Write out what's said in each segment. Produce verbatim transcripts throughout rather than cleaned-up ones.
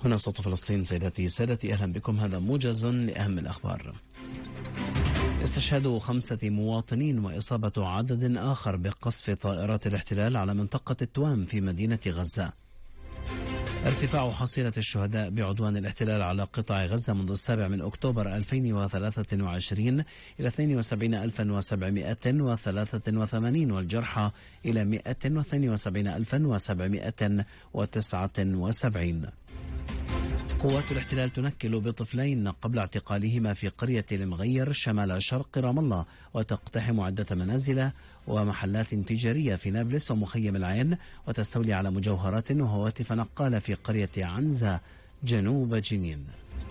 هنا صوت فلسطين. سيداتي سادتي، أهلا بكم. هذا موجز لأهم الأخبار. استشهاد خمسة مواطنين وإصابة عدد آخر بقصف طائرات الاحتلال على منطقة التوام في مدينة غزة. ارتفاع حصيلة الشهداء بعدوان الاحتلال على قطاع غزة منذ السابع من أكتوبر ألفين وثلاثة وعشرين إلى اثنين وسبعين ألفا وسبعمائة وثلاثة وثمانين، والجرحى إلى مائة واثنين وسبعين ألفا وسبعمائة وتسعة وسبعين. قوات الاحتلال تنكل بطفلين قبل اعتقالهما في قرية المغير شمال شرق رام الله، وتقتحم عدة منازل ومحلات تجارية في نابلس ومخيم العين، وتستولي على مجوهرات وهواتف نقالة في قرية عنزة جنوب جنين.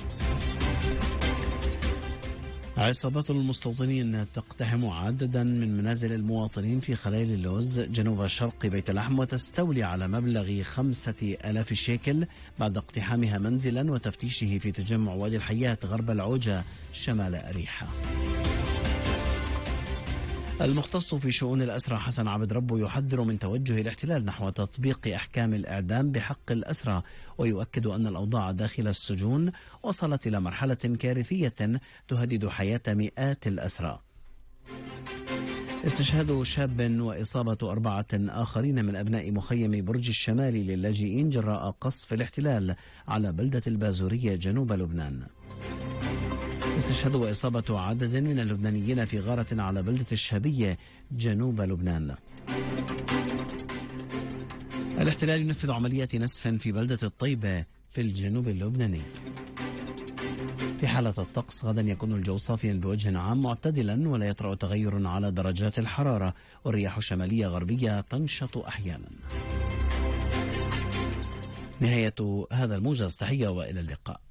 عصابات المستوطنين تقتحم عددا من منازل المواطنين في خليل اللوز جنوب شرق بيت لحم، وتستولي على مبلغ خمسة آلاف شيكل بعد اقتحامها منزلا وتفتيشه في تجمع وادي الحيات غرب العوجة شمال أريحة. المختص في شؤون الأسرى حسن عبد ربه يحذر من توجه الاحتلال نحو تطبيق أحكام الإعدام بحق الأسرى، ويؤكد أن الأوضاع داخل السجون وصلت إلى مرحلة كارثية تهدد حياة مئات الأسرى. استشهاد شاب وإصابة أربعة آخرين من أبناء مخيم برج الشمالي للاجئين جراء قصف الاحتلال على بلدة البازورية جنوب لبنان. استشهاد وإصابة عدد من اللبنانيين في غارة على بلدة الشهبية جنوب لبنان. الاحتلال ينفذ عمليات نسف في بلدة الطيبة في الجنوب اللبناني. في حالة الطقس، غدا يكون الجو صافيا بوجه عام معتدلا، ولا يطرأ تغير على درجات الحرارة، والرياح الشمالية غربية تنشط أحيانا. نهاية هذا الموجز. تحية وإلى اللقاء.